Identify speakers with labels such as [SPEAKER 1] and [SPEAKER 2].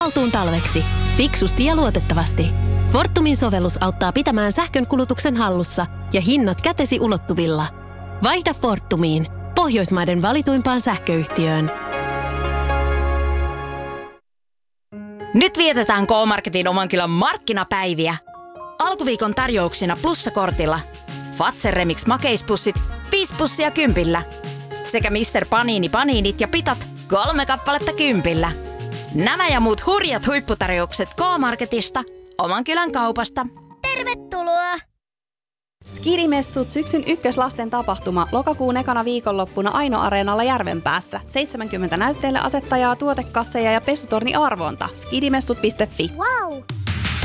[SPEAKER 1] haltuun talveksi. Fiksusti ja luotettavasti. Fortumin sovellus auttaa pitämään sähkönkulutuksen hallussa ja hinnat kätesi ulottuvilla. Vaihda Fortumiin, Pohjoismaiden valituimpaan sähköyhtiöön.
[SPEAKER 2] Nyt vietetään K-Marketin oman kylän markkinapäiviä. Alkuviikon tarjouksina plussakortilla. Fazer Remix makeispussit 5 pussia 10. Sekä Mr. Panini paniinit ja pitat 3 kappaletta 10. Nämä ja muut hurjat huipputarjoukset K-Marketista, oman kylän kaupasta.
[SPEAKER 3] Tervetuloa!
[SPEAKER 4] Skidimessut syksyn ykköslasten tapahtuma lokakuun ekana viikonloppuna Aino-areenalla Järvenpäässä. 70 näytteille asettajaa, tuotekasseja ja pesutorni arvonta. Skidimessut.fi.
[SPEAKER 3] Wow!